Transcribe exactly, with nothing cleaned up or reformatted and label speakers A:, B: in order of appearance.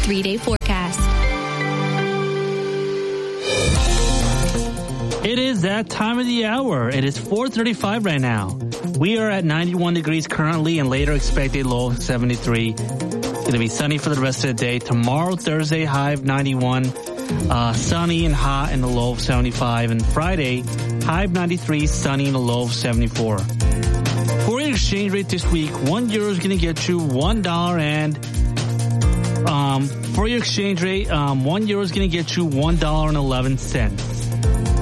A: three-day forecast.
B: It is that time of the hour. It is four thirty-five right now. We are at ninety-one degrees currently and later expected low of seventy-three. It's going to be sunny for the rest of the day. Tomorrow, Thursday, high of ninety-one. Uh, sunny and hot and a low of seventy-five. And Friday, high of ninety-three, sunny and a low of seventy-four. For your exchange rate this week, one euro is going to get you one dollar and um, for your exchange rate, um, one euro is going to get you one dollar and eleven cents.